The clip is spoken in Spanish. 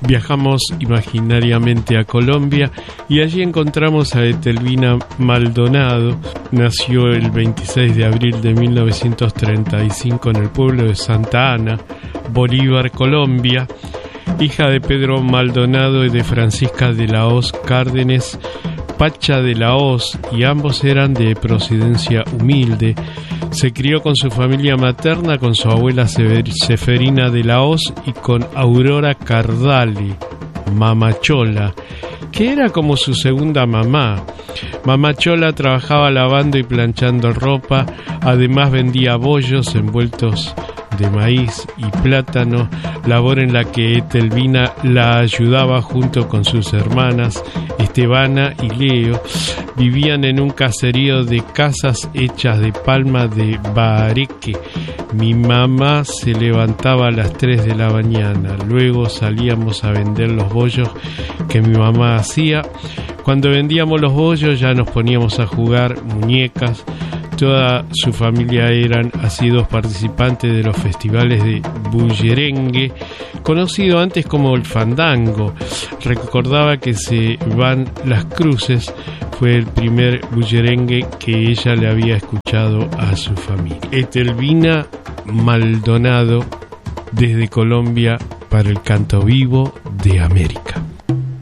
Viajamos imaginariamente a Colombia y allí encontramos a Etelvina Maldonado. Nació el 26 de abril de 1935 en el pueblo de Santa Ana, Bolívar, Colombia. Hija de Pedro Maldonado y de Francisca de la Hoz Cárdenas Pacha de la Hoz, y ambos eran de procedencia humilde. Se crió con su familia materna, con su abuela Seferina de la Hoz y con Aurora Cardali, Mamá Chola, que era como su segunda mamá. Mamá Chola trabajaba lavando y planchando ropa, además vendía bollos envueltos de maíz y plátano, labor en la que Etelvina la ayudaba junto con sus hermanas Estebana y Leo. Vivían en un caserío de casas hechas de palma de bahareque. Mi mamá se levantaba a las 3 de la mañana, luego salíamos a vender los bollos que mi mamá hacía. Cuando vendíamos los bollos ya nos poníamos a jugar muñecas. Toda su familia eran asiduos participantes de los festivales de bullerengue, conocido antes como el fandango. Recordaba que Se Van las Cruces fue el primer bullerengue que ella le había escuchado a su familia. Etelvina Maldonado, desde Colombia, para el Canto Vivo de América.